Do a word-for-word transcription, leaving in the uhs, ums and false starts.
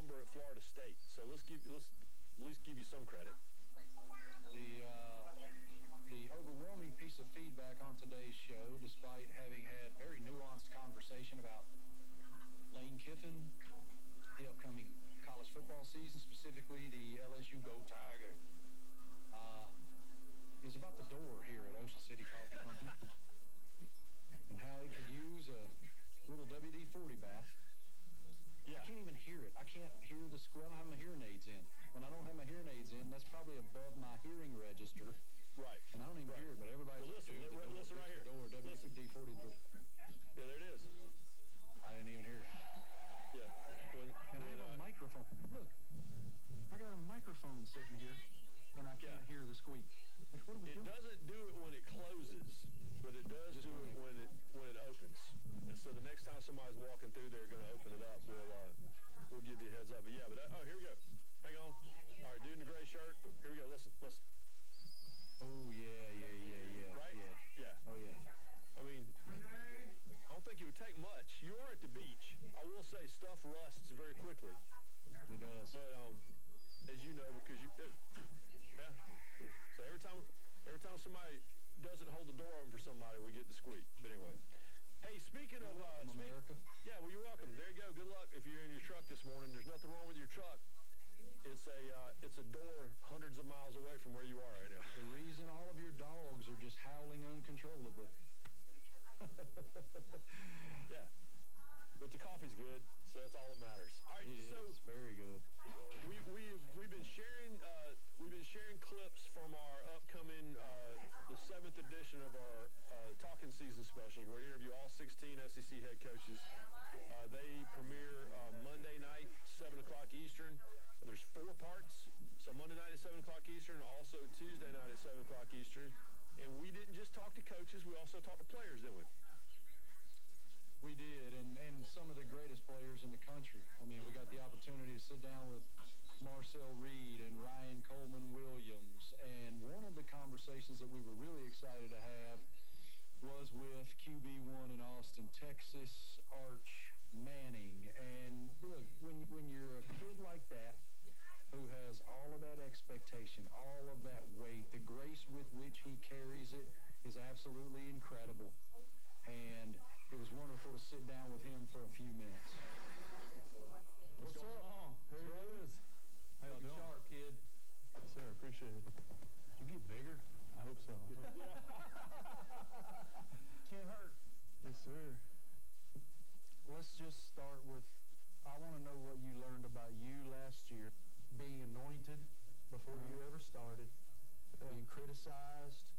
number at Florida State. So let's give let's at least give you some credit. The uh, the overwhelming piece of feedback on today's show, despite having had very nuanced conversation about Lane Kiffin, the upcoming college football season, specifically the L S U Go Tiger, uh, is about the door here at Ocean City Coffee Company and how it could use a little W D forty bath. Yeah. I can't even hear it. I can't hear the squeal. I don't have my hearing aids in. When I don't have my hearing aids in, that's probably above my hearing register. Right. And I don't even right. hear it, but everybody's well, listen, like, listen, listen right here. Door, W D forty door. Yeah, there it is. I didn't even hear it. Yeah. When, and when, I have uh, a microphone. Look, I got a microphone sitting here, and I can't yeah. hear the squeak. Like, what are we it doing? doesn't do it when it closes, but it does Just do it when it when it opens. And so the next time somebody's walking through there, going to open it up, we'll uh, we'll give you a heads up. But yeah, but that, oh, here we go. Hang on. All right, dude in the gray shirt. Here we go. Listen, listen. Oh yeah, yeah, yeah, yeah. Right? Yeah. Yeah. Oh yeah. I mean, I don't think it would take much. You are at the beach. I will say stuff rusts very quickly. It does. But um, as you know, because you, it, yeah. So every time, every time somebody doesn't hold the door open for somebody, we get the squeak. But anyway, hey, speaking of uh, speak, America. Yeah, well, you're welcome. There you go. Good luck if you're in your truck this morning. There's nothing wrong with your truck. It's a uh, it's a door hundreds of miles away from where you are right now. The reason all of your dogs are just howling uncontrollably. Yeah. But the coffee's good, so that's all that matters. All right, it so is very good. We we've we've been sharing uh, we've been sharing clips from our upcoming uh, the seventh edition of our uh, Talking Season specials, where we interview all sixteen S E C head coaches. Uh, they premiere uh, Monday night, seven o'clock Eastern. There's four parts, so Monday night at seven o'clock Eastern, also Tuesday night at seven o'clock Eastern. And we didn't just talk to coaches; we also talked to players, didn't we? We did, and, and some of the greatest players in the country. I mean, we got the opportunity to sit down with Marcel Reed and Ryan Coleman Williams, and one of the conversations that we were really excited to have was with Q B one in Austin, Texas, Arch Manning. And look, when, when you're a kid like that, who has all of that expectation, all of that weight, the grace with which he carries it is absolutely incredible. And it was wonderful to sit down with him for a few minutes. What's, What's up? On? There it is. How you doing? Sharp, kid. Yes, sir. Appreciate it. Did you get bigger? I hope so. Can't hurt. Yes, sir. Let's just start with, I want to know what you learned about you last year, being anointed before uh-huh. you ever started, yeah. being criticized,